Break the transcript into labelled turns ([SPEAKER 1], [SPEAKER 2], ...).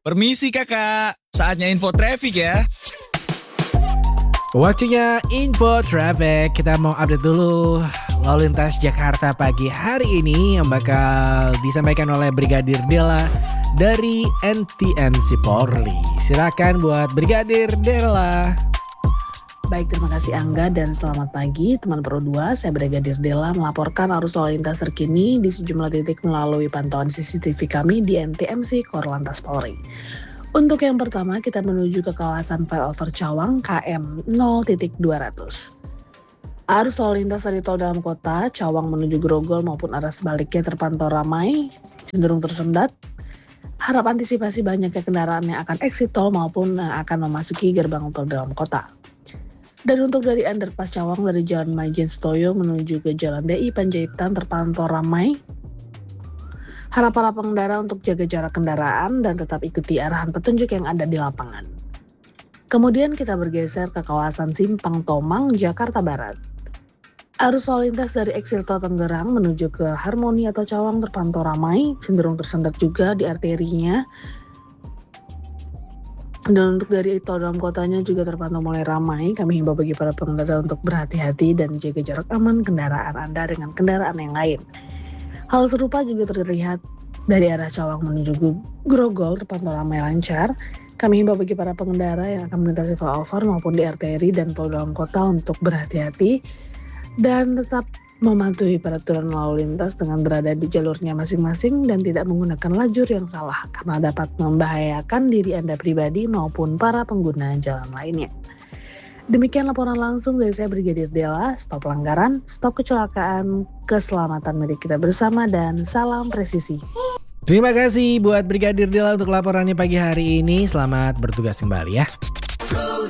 [SPEAKER 1] Permisi kakak, saatnya info traffic ya.
[SPEAKER 2] Waktunya info traffic. Kita mau update dulu lalu lintas Jakarta pagi hari ini yang bakal disampaikan oleh Brigadir Della dari NTMC Polri. Silakan buat Brigadir Della.
[SPEAKER 3] Baik, terima kasih Angga dan selamat pagi teman Pro 2. Saya Brigadir Della melaporkan arus lalu lintas terkini di sejumlah titik melalui pantauan CCTV kami di NTMC Korlantas Polri. Untuk yang pertama kita menuju ke kawasan flyover Cawang KM 0.200. Arus lalu lintas dari tol dalam kota Cawang menuju Grogol maupun arah sebaliknya terpantau ramai, cenderung tersendat. Harap antisipasi banyaknya kendaraan yang akan exit tol maupun yang akan memasuki gerbang tol dalam kota. Dan untuk dari underpass Cawang dari Jalan Maijen Setoyo menuju ke Jalan DI Panjaitan terpantau ramai. Harap para pengendara untuk jaga jarak kendaraan dan tetap ikuti arahan petunjuk yang ada di lapangan. Kemudian kita bergeser ke kawasan Simpang Tomang, Jakarta Barat. Arus lalu lintas dari eksil tol Tangerang menuju ke Harmoni atau Cawang terpantau ramai, cenderung tersendat juga di arterinya. Dan untuk dari tol dalam kotanya juga terpantau mulai ramai. Kami himbau bagi para pengendara untuk berhati-hati dan jaga jarak aman kendaraan Anda dengan kendaraan yang lain. Hal serupa juga terlihat dari arah Cawang menuju Grogol terpantau ramai lancar. Kami himbau bagi para pengendara yang akan melintasi flyover maupun di arteri dan tol dalam kota untuk berhati-hati dan tetap mematuhi peraturan lalu lintas dengan berada di jalurnya masing-masing dan tidak menggunakan lajur yang salah karena dapat membahayakan diri Anda pribadi maupun para pengguna jalan lainnya. Demikian laporan langsung dari saya Brigadir Della. Stop pelanggaran, stop kecelakaan, keselamatan milik kita bersama dan salam presisi.
[SPEAKER 2] Terima kasih buat Brigadir Della untuk laporannya pagi hari ini. Selamat bertugas kembali ya.